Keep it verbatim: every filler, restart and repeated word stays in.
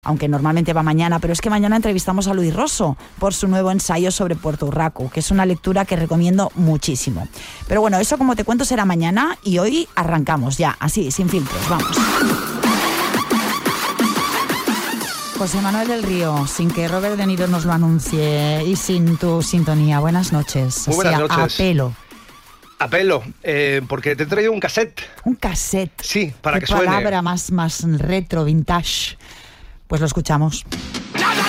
aunque normalmente va mañana, pero es que mañana entrevistamos a Luis Rosso por su nuevo ensayo sobre Puerto Urraco, que es una lectura que recomiendo muchísimo. Pero bueno, eso, como te cuento, será mañana y hoy arrancamos ya, así, sin filtros, vamos. José Manuel del Río, sin que Robert De Niro nos lo anuncie y sin tu sintonía, buenas noches. Muy buenas o sea, noches. A pelo. A pelo, eh, porque te he traído un cassette. Un cassette. Sí, para Qué que suene. palabra más, más retro, vintage. Pues lo escuchamos.